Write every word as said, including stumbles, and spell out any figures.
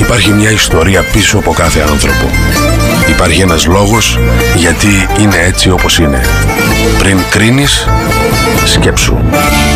Υπάρχει μια ιστορία πίσω από κάθε άνθρωπο. Υπάρχει ένας λόγος γιατί είναι έτσι όπως είναι. Πριν κρίνεις, σκέψου.